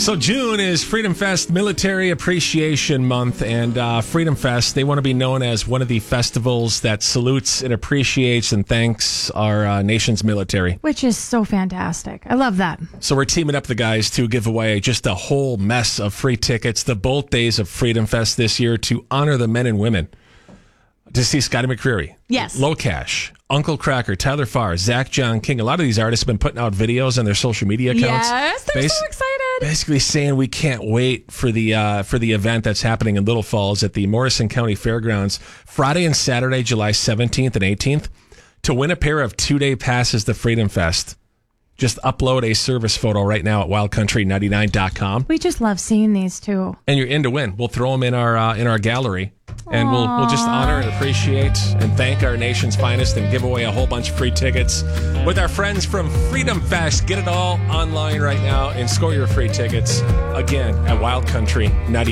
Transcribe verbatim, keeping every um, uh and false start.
So June is Freedom Fest Military Appreciation Month, and uh, Freedom Fest, they want to be known as one of the festivals that salutes and appreciates and thanks our uh, nation's military. Which is so fantastic. I love that. So we're teaming up the guys to give away just a whole mess of free tickets to both days of Freedom Fest this year to honor the men and women. To see Scotty McCreery. Yes. Low Cash, Uncle Cracker, Tyler Farr, Zach John King. A lot of these artists have been putting out videos on their social media accounts. Yes, they're bas- so excited. Basically saying we can't wait for the uh, for the event that's happening in Little Falls at the Morrison County Fairgrounds Friday and Saturday, July seventeenth and eighteenth. To win a pair of two-day passes to Freedom Fest, just upload a service photo right now at wild country ninety-nine dot com. We just love seeing these too. And you're in to win. We'll throw them in our uh, in our gallery. And we'll we'll just honor and appreciate and thank our nation's finest and give away a whole bunch of free tickets with our friends from Freedom Fest. Get it all online right now and score your free tickets again at Wild Country ninety-nine.